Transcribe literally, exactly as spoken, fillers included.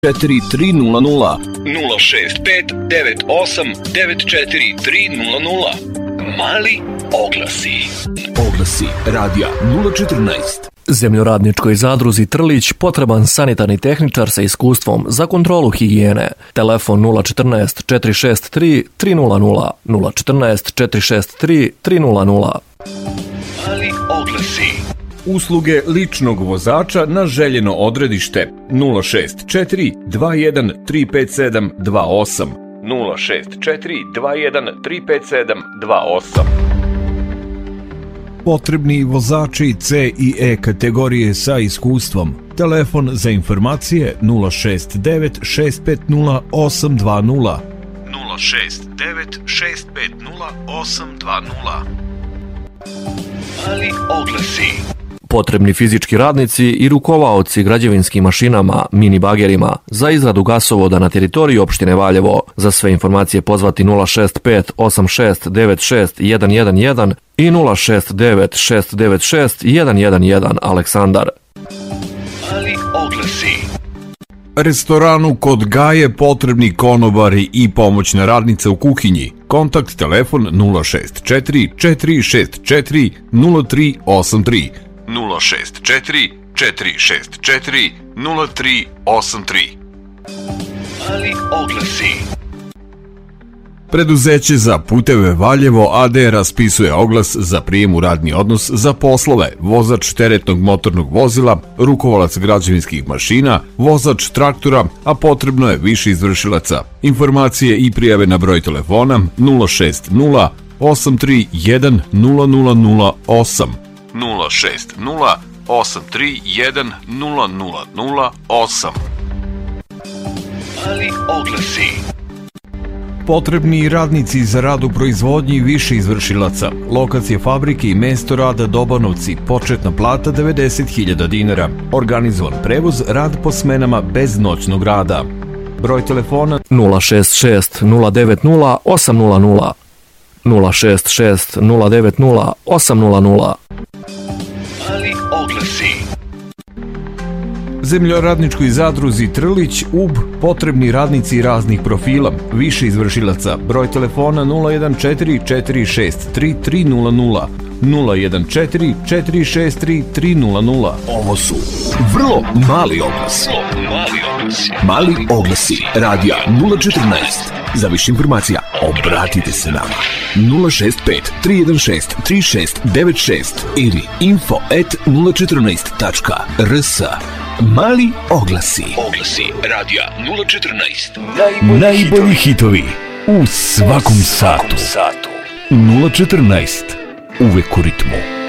četiri tri nula nula nula šest pet devet osam devet četiri tri nula nula. Mali oglasi. Oglasi radija nula četrnaest. Zemljoradničkoj zadruzi Trlić potreban sanitarni tehničar sa iskustvom za kontrolu higijene. Telefon nula četrnaest četiri šest tri tri nula nula nula četrnaest četiri šest tri tri nula nula. Mali oglasi. Usluge ličnog vozača na željeno odredište nula šest četiri dva jedan tri pet sedam dva osam nula šest četiri dva jedan tri pet sedam dva osam. Potrebni vozači C i E kategorije sa iskustvom. Telefon za informacije nula šest devet šest pet nula osam dva nula nula šest devet šest pet nula osam dva nula. Mali oglasi. Potrebni fizički radnici i rukovaoci građevinskim mašinama, mini bagerima za izradu gasovoda na teritoriji opštine Valjevo. Za sve informacije pozvati nula šest pet osam šest devet šest jedan jedan jedan i nula šest devet šest devet šest jedan jedan jedan Aleksandar. Mali oglasi. Restoranu kod Gaje potrebni konobari i pomoćna radnica u kuhinji. Kontakt telefon nula šest četiri četiri šest četiri nula tri osam tri nula šest četiri četiri šest četiri nula tri osam tri. Mali oglasi. Preduzeće za puteve Valjevo A D raspisuje oglas za prijem u radni odnos za poslove vozač teretnog motornog vozila, rukovalac građevinskih mašina, vozač traktora, a potrebno je više izvršilaca. Informacije i prijave na broj telefona nula šest nula osam tri jedan nula nula nula osam nula šest nula osam tri jedan nula nula nula osam. Mali oglasi. Potrebni radnici za rad u proizvodnji više izvršilaca. Lokacija fabrike i mesto rada Dobanovci. Početna plata devedeset hiljada dinara. Organizovan prevoz, rad po smenama bez noćnog rada. Broj telefona nula šest šest nula devet nula osam nula nula nula šest šest nula devet nula osam nula nula. Mali oglasi. Zemljoradničkoj zadruzi Trlić U B potrebni radnici raznih profila, više izvršilaca. Broj telefona nula jedan četiri četiri šest tri tri nula nula nula jedan četiri četiri šest tri tri nula nula. Ovo su vrlo mali oglasi. Mali oglasi. Mali oglasi radija nula četrnaest. Za više informacija obratite se nama nula šest pet tri jedan šest tri šest devet šest ili info at nula četrnaest tačka r s. Mali oglasi. Oglasi radija nula četrnaest. Najbolji, Najbolji hitovi u svakom satu. satu. nula četrnaest. Uvek u ritmu.